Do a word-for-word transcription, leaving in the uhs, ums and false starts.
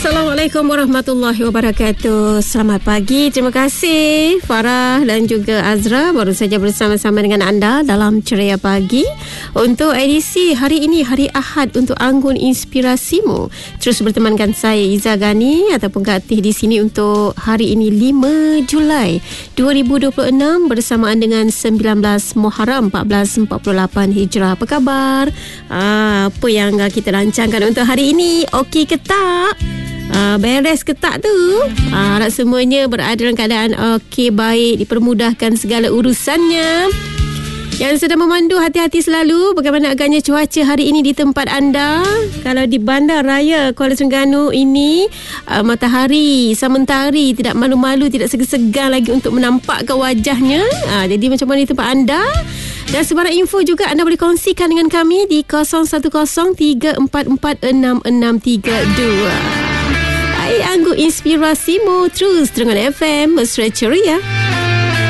Assalamualaikum warahmatullahi wabarakatuh. Selamat pagi. Terima kasih Farah dan juga Azra baru saja bersama-sama dengan anda dalam Ceria Pagi untuk edisi hari ini, hari Ahad, untuk Anggun Inspirasimu. Terus bertemankan saya Iza Ghani ataupun Kak Tih di sini untuk hari ini lima Julai dua ribu dua puluh enam bersamaan dengan sembilan belas Muharram seribu empat ratus empat puluh lapan Hijrah. Apa khabar? Ah, apa yang kita rancangkan untuk hari ini? Okey ke tak? Uh, beres ke tak tu? Uh, harap semuanya berada dalam keadaan okey, baik, dipermudahkan segala urusannya. Yang sedang memandu, hati-hati selalu. Bagaimana agaknya cuaca hari ini di tempat anda? Kalau di Bandar Raya Kuala Terengganu ini, uh, matahari, sementari, tidak malu-malu, tidak segan-segan lagi untuk menampakkan wajahnya. Uh, jadi macam mana di tempat anda? Dan sebarang info juga anda boleh kongsikan dengan kami di kosong satu kosong tiga empat empat enam enam tiga dua. Hai, Anggun Inspirasimu terus dengan F M Mesra Ceria.